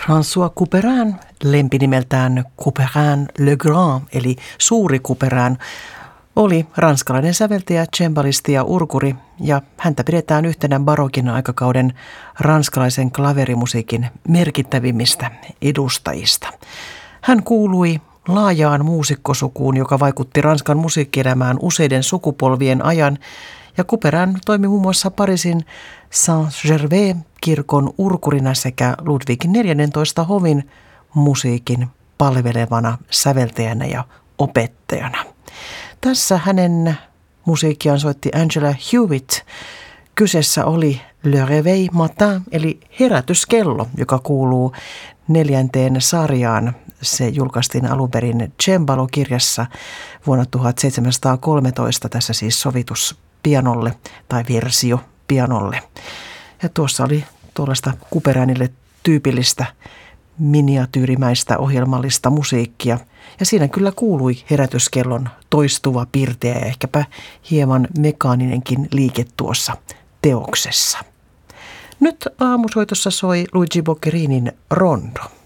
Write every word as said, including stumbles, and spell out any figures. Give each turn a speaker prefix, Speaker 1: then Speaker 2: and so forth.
Speaker 1: François Couperin, lempinimeltään Couperin le Grand, eli Suuri Couperin, oli ranskalainen säveltäjä, cembalisti ja urkuri, ja häntä pidetään yhtenä barokin aikakauden ranskalaisen klaverimusiikin merkittävimmistä edustajista. Hän kuului laajaan muusikkosukuun, joka vaikutti Ranskan musiikkielämään useiden sukupolvien ajan, ja Couperin toimi muun muassa Pariisin Saint-Gervais-kirkon urkurina sekä Ludwig neljännentoista hovin musiikin palvelevana säveltäjänä ja opettajana. Tässä hänen musiikkiaan soitti Angela Hewitt. Kyseessä oli Le Réveil Matin, eli herätyskello, joka kuuluu neljänteen sarjaan. Se julkaistiin alun perin Cembalo-kirjassa vuonna tuhatseitsemänsataakolmetoista, tässä siis sovitus pianolle tai versio pianolle. Ja tuossa oli tuollaista Couperinille tyypillistä miniatyyrimäistä ohjelmallista musiikkia. Ja siinä kyllä kuului herätyskellon toistuva pirteä ja ehkäpä hieman mekaaninenkin liike tuossa teoksessa. Nyt aamusoitossa soi Luigi Boccherinin Rondo.